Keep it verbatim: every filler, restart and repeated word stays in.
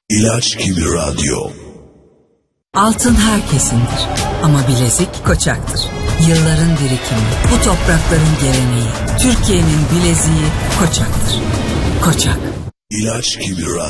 İlaç gibi radyo. Altın herkesindir ama bilezik Koçak'tır. Yılların birikimi, bu toprakların geleneği. Türkiye'nin bileziği Koçak'tır. Koçak. İlaç gibi radyo.